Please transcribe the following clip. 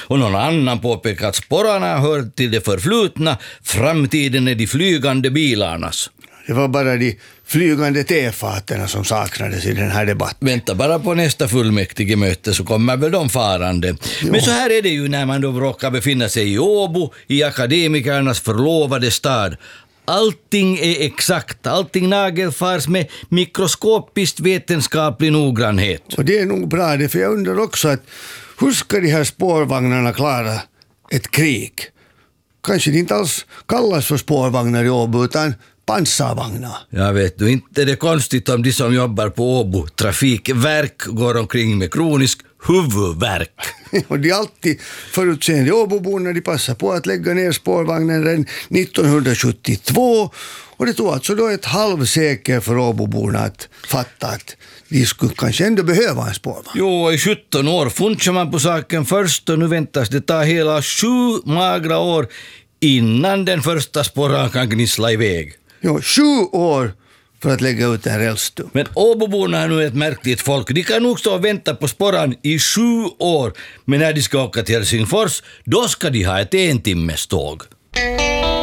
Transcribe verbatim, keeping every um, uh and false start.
Och någon annan påpekar att sporrarna hör till det förflutna, framtiden är de flygande bilarnas. Det var bara de flygande tefaterna som saknades i den här debatten. Vänta bara på nästa fullmäktige möte så kommer väl de farande. Jo. Men så här är det ju när man då råkar befinna sig i Åbo, i akademikernas förlovade stad. Allting är exakt, allting nagelfars med mikroskopiskt vetenskaplig noggrannhet. Och det är nog bra det, för jag undrar också att hur ska de här spårvagnarna klara ett krig? Kanske det inte alls kallas för spårvagnar i Åbo utan pansarvagnar. Jag vet du, inte är det konstigt om de som jobbar på Åbo trafikverk går omkring med kronisk huvudvärk. Och de är alltid förutseende Åbobor när de passar på att lägga ner spårvagnen redan nittonhundrasjuttiotvå. Och det tog alltså då ett halvsekel för Åboborna att fatta att de skulle kanske ändå behöva en spårvagn. Jo, i sjutton år funchar man på saken först och nu väntas det ta hela sju magra år innan den första spåraren kan gnissla iväg. Jo, sju år för att lägga ut en rälsstump. Men Åboborna är nu ett märkligt folk. De kan nog stå och vänta på spåran i sju år. Men när de ska åka till Helsingfors, då ska de ha ett en timmes tåg.